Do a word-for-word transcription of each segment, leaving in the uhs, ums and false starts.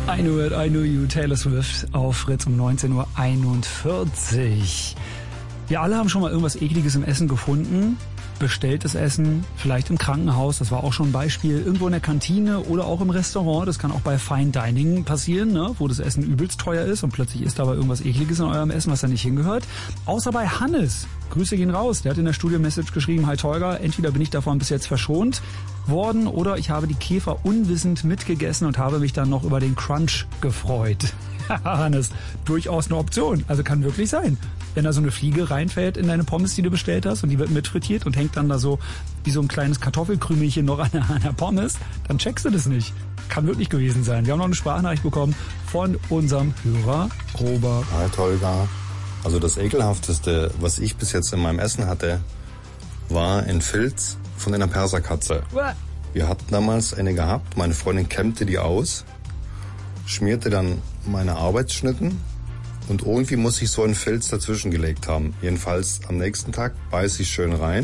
I Knew It, I Knew You, Taylor Swift auf Fritz um neunzehn Uhr einundvierzig. Wir alle haben schon mal irgendwas Ekliges im Essen gefunden. Bestelltes Essen, vielleicht im Krankenhaus, das war auch schon ein Beispiel, irgendwo in der Kantine oder auch im Restaurant. Das kann auch bei Fine Dining passieren, ne? Wo das Essen übelst teuer ist und plötzlich ist aber irgendwas Ekliges in eurem Essen, was da nicht hingehört. Außer bei Hannes. Grüße gehen raus. Der hat in der Studio-Message geschrieben, hi Tolga, entweder bin ich davon bis jetzt verschont worden oder ich habe die Käfer unwissend mitgegessen und habe mich dann noch über den Crunch gefreut. Hannes, durchaus eine Option. Also kann wirklich sein. Wenn da so eine Fliege reinfällt in deine Pommes, die du bestellt hast und die wird mitfrittiert und hängt dann da so wie so ein kleines Kartoffelkrümelchen noch an der, an der Pommes, dann checkst du das nicht. Kann wirklich gewesen sein. Wir haben noch eine Sprachnachricht bekommen von unserem Hörer Robert. Hi Tolga. Also das Ekelhafteste, was ich bis jetzt in meinem Essen hatte, war ein Filz von einer Perserkatze. Wir hatten damals eine gehabt, meine Freundin kämmte die aus, schmierte dann meine Arbeitsschnitten und irgendwie muss ich so einen Filz dazwischen gelegt haben. Jedenfalls am nächsten Tag beiße ich schön rein.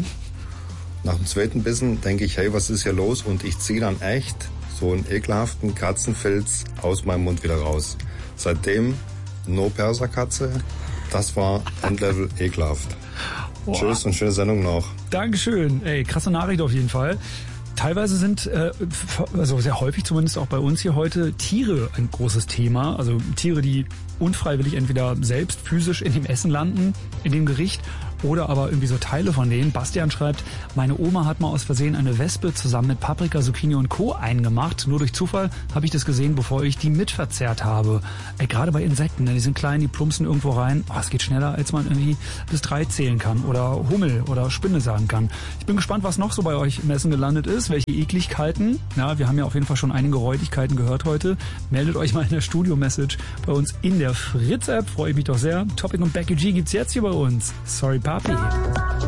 Nach dem zweiten Bissen denke ich, hey, was ist hier los? Und ich ziehe dann echt so einen ekelhaften Katzenfilz aus meinem Mund wieder raus. Seitdem no Perserkatze. Das war Endlevel ekelhaft. Boah. Tschüss und schöne Sendung noch. Dankeschön. Ey, krasse Nachricht auf jeden Fall. Teilweise sind, äh, also sehr häufig zumindest auch bei uns hier heute, Tiere ein großes Thema. Also Tiere, die unfreiwillig entweder selbst physisch in dem Essen landen, in dem Gericht, oder aber irgendwie so Teile von denen. Bastian schreibt, meine Oma hat mal aus Versehen eine Wespe zusammen mit Paprika, Zucchini und Co. eingemacht. Nur durch Zufall habe ich das gesehen, bevor ich die mitverzehrt habe. Ey, gerade bei Insekten, ne, die sind klein, die plumpsen irgendwo rein. Oh, es geht schneller, als man irgendwie bis drei zählen kann. Oder Hummel oder Spinne sagen kann. Ich bin gespannt, was noch so bei euch im Essen gelandet ist. Welche Ekligkeiten. Ja, wir haben ja auf jeden Fall schon einige Räudigkeiten gehört heute. Meldet euch mal in der Studio-Message bei uns in der Fritz-App. Freue ich mich doch sehr. Topic und Becky G gibt's jetzt hier bei uns. Sorry, Papi.